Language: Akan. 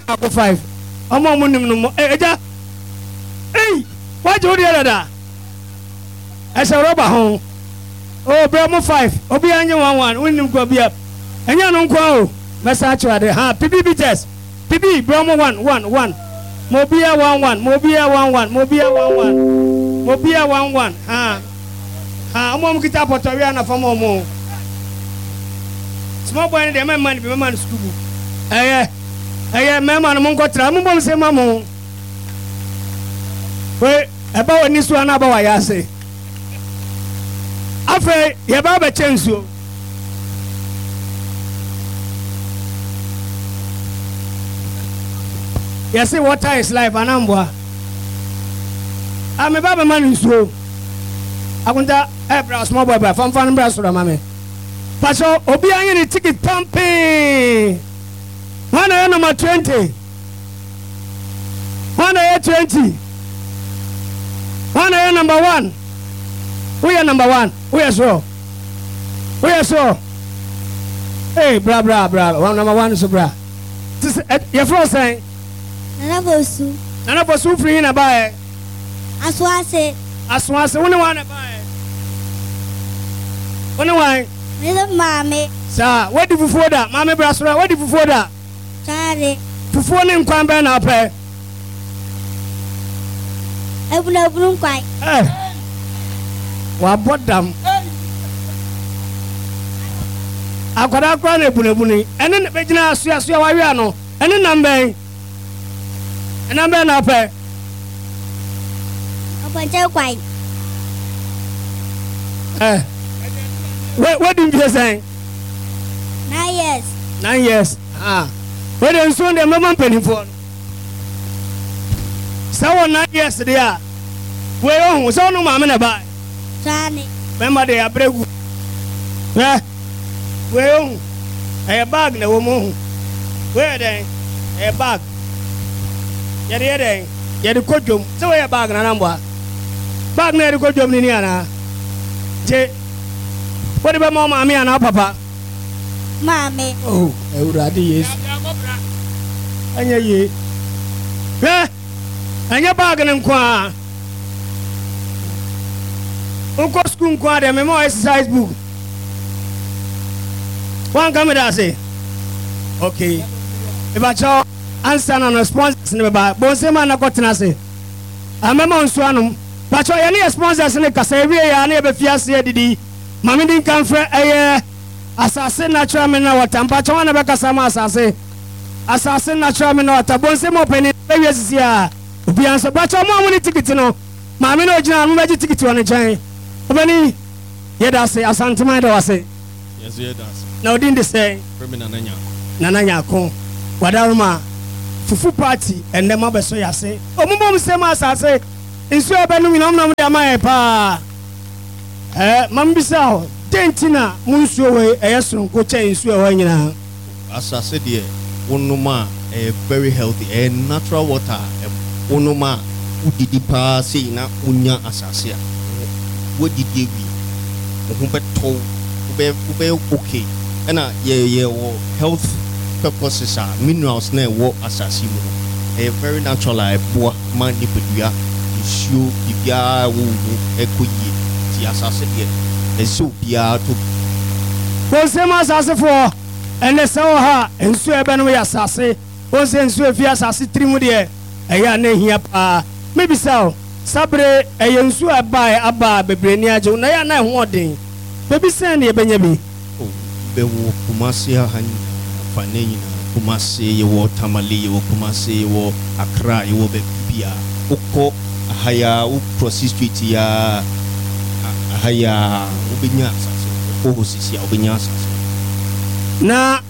ako 5 omo mo nim no mo eja why do you da esa roba ho oh bro mo 5 obi anye 11 wonim ko bia enya no nko o message ade ha PB test PB bro mo 1 mo bia 11 mo bia 11 mo bia 11 mo bia 11 ha omo mo kita potoria na famo mo small boy dey man be man school me man mo nko tra mo bom se mamo we eba woni so na ba wa yase afa ye ba ba chenso yes water is life anambwa ame baba man nsuo akunta bra small boy bra fam bra so mama paso obi anye ni ticket pumping wana number 20 wana 20 wana number 1 we are number 1 we are so hey bra one number 1 so bra this your first saying Nana bosu free na bae aswase woni wana bae woni wan Mele mame sa wadi fufuo da mame brasora wadi fufuo da tare fufuo ne nkwan ba na pe ebuna nkwan wa bodam akwada kwa na ebunebuni ene ne begina asua wa wi ano ene namben enambe na pe oponche kwai what did you say 9 years where the son the mama penny for so 9 years there where on so no mama na buy tani remember they abregu where on a bag na wo mo where then a bag yede kodjom so we bag na nambwa bag na yede kodjom ni ana je wodi be mo mama ana papa mame oh eurade yes anya ye anya bag na nkwa uko school nkwa de me mo exercise book wan kamera say okay ibacho answer na sponsors ne ba bonse man na kotena se amema nso anum pacho ye ne sponsors ne kasa ewie ya na be fiase didi mami din kan fre eye asase natural mineral water pacho na be kasa ma asase natural mineral water bonse mo peni be wiesi a obi anso pacho mo amuni ticket no mami na ogina mo beji ticket won chan obani ye da se asantema da wase yes ye da na odin de say premier nananya ko wadaruma fufu party and them abeso yase omumom se ma asase nsu ebenu mi nom de amaye pa mambisa ho tentina munsu we eyesoro ko che nsu e ho nyina asase de wonuma very healthy natural water wonuma udidi pa sei na unya asase a wodidi wi mo beto ube okay na ye health purposes are minerals na wo asasi mu very natural boa man ni pedua issue bibia wo ekoyi ti asase de eso bia to konsema asase fo ene se wo ha ensu ebe no ya asase onse ensu efi asase trimu de eya na hia pa maybe so sabre eyensu aba bebre ni aje na ya na ho odin bebi sen ne ebenya bi be wo kumasi ha fanenyi Kumasi yewo Tamale yewo Kumasi yewo Accra yewo Bebia uko haya u prostitute ya haya ubinya sasa ko hosisi ya ubinya sasa na